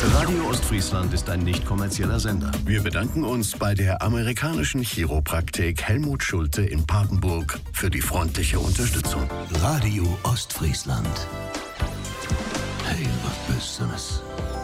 Radio Ostfriesland ist ein nicht kommerzieller Sender. Wir bedanken uns bei der amerikanischen Chiropraktik Helmut Schulte in Papenburg für die freundliche Unterstützung. Radio Ostfriesland. Hey, was Besseres.